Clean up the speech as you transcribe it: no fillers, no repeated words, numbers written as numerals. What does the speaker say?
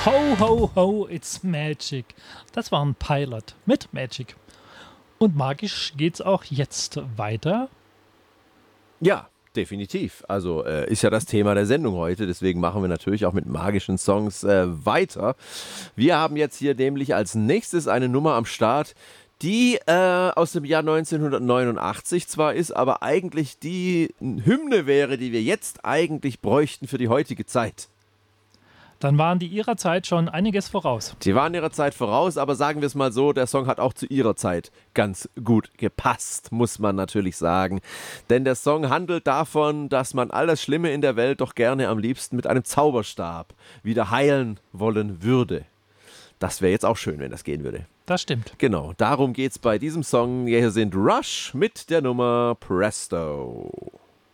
Ho, ho, ho, it's magic. Das war ein Pilot mit Magic. Und magisch geht's auch jetzt weiter. Ja, definitiv. Also ist ja das Thema der Sendung heute. Deswegen machen wir natürlich auch mit magischen Songs weiter. Wir haben jetzt hier nämlich als nächstes eine Nummer am Start, die aus dem Jahr 1989 zwar ist, aber eigentlich die Hymne wäre, die wir jetzt eigentlich bräuchten für die heutige Zeit. Dann waren die ihrer Zeit schon einiges voraus. Die waren ihrer Zeit voraus, aber sagen wir es mal so, der Song hat auch zu ihrer Zeit ganz gut gepasst, muss man natürlich sagen. Denn der Song handelt davon, dass man alles Schlimme in der Welt doch gerne am liebsten mit einem Zauberstab wieder heilen wollen würde. Das wäre jetzt auch schön, wenn das gehen würde. Das stimmt. Genau, darum geht's bei diesem Song. Hier sind Rush mit der Nummer Presto.